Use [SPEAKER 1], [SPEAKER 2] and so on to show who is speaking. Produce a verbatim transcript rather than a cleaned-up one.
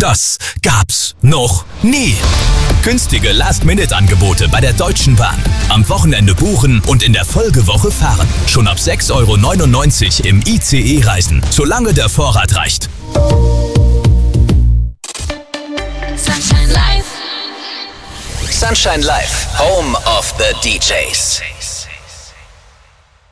[SPEAKER 1] Das gab's noch nie. Günstige Last-Minute-Angebote bei der Deutschen Bahn. Am Wochenende buchen und in der Folgewoche fahren. Schon ab sechs Euro neunundneunzig im I C E reisen, solange der Vorrat reicht.
[SPEAKER 2] Sunshine Live. Sunshine Live, Home of the D Js.